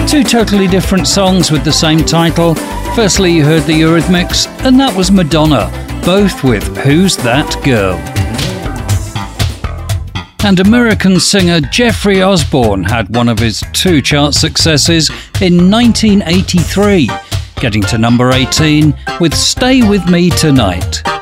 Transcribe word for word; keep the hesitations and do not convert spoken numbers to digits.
Two totally different songs with the same title. Firstly, you heard the Eurythmics, and that was Madonna, both with Who's That Girl? And American singer Jeffrey Osborne had one of his two chart successes in nineteen eighty-three, getting to number eighteen with Stay With Me Tonight.